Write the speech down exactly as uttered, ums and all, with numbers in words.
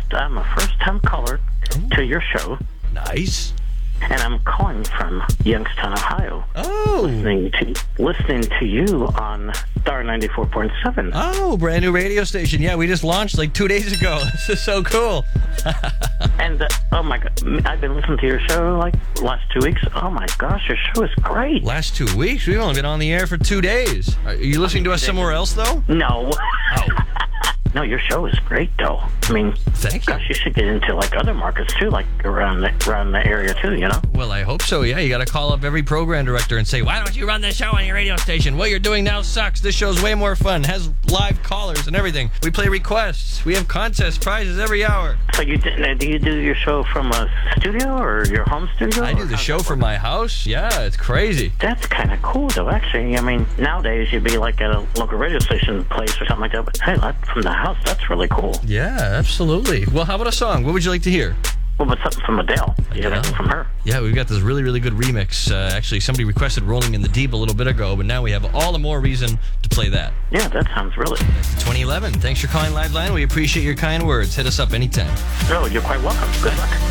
I'm a first-time caller to your show. Nice. And I'm calling from Youngstown, Ohio. Oh. Listening to, listening to you on Star ninety-four point seven. Oh, brand new radio station. Yeah, we just launched like two days ago. This is so cool. And, uh, oh my God, I've been listening to your show like last two weeks. Oh my gosh, your show is great. Last two weeks? We've only been on the air for two days. Are you listening to us somewhere else, though? No. Oh. No, your show is great, though. I mean, Thank you. gosh, you should get into like other markets too, like around the, around the area too. You know. Well, I hope so. Yeah, you got to call up every program director and say, "Why don't you run this show on your radio station? What you're doing now sucks. This show's way more fun. Has live callers and everything. We play requests. We have contests, prizes every hour." So you do, do you do your show from a studio or your home studio? I do the show from my house. Yeah, it's crazy. That's kind of cool, though. Actually, I mean, nowadays you'd be like at a local radio station place or something like that. But hey, that, from the house, that's really cool. Yeah, absolutely. Well, how about a song? What would you like to hear? Well, but something from Adele. You got Adele? anything from her? Yeah, we've got this really, really good remix. Uh, actually, somebody requested Rolling in the Deep a little bit ago, but now we have all the more reason to play that. Yeah, that sounds really. twenty eleven. Thanks for calling Live Line. We appreciate your kind words. Hit us up anytime. No, you're quite welcome. Good luck.